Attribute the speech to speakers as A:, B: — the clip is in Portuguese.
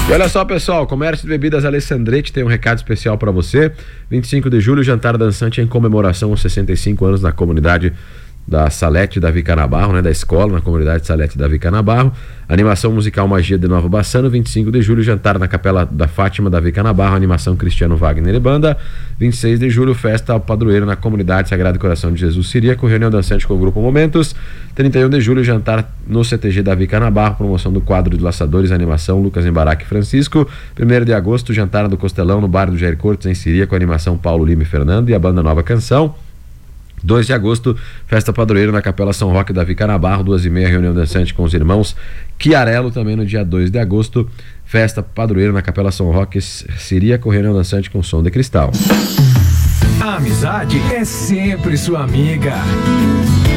A: E olha só, pessoal, Comércio de Bebidas Alessandrete tem um recado especial para você. 25 de julho, jantar dançante em comemoração aos 65 anos na comunidade da Salete Davi Canabarro, né, da escola, na comunidade Salete Davi Canabarro. Animação musical Magia de Nova Bassano, 25 de julho, jantar na Capela da Fátima Davi Canabarro, animação Cristiano Wagner e Banda. 26 de julho, festa ao padroeiro na comunidade Sagrado Coração de Jesus Siríaco, reunião dançante com o grupo Momentos. 31 de julho, jantar no CTG Davi Canabarro, promoção do quadro de laçadores, animação Lucas Embaraque Francisco. 1º de agosto, jantar do Costelão no bairro do Jair Cortes, em Siríaco, animação Paulo Lima e Fernando e a banda Nova Canção. 2 de agosto, festa padroeira na Capela São Roque Davi Canabarro, 2h30, reunião dançante com os irmãos Chiarello. Também no dia 2 de agosto, festa padroeira na Capela São Roque Siríaco, reunião dançante com som de cristal.
B: A amizade é sempre sua amiga.